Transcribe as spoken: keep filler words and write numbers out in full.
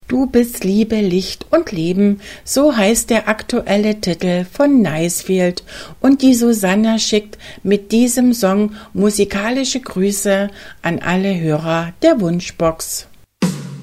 Du bist Liebe, Licht und Leben, so heißt der aktuelle Titel von Nicefield, und die Susanna schickt mit diesem Song musikalische Grüße an alle Hörer der Wunschbox.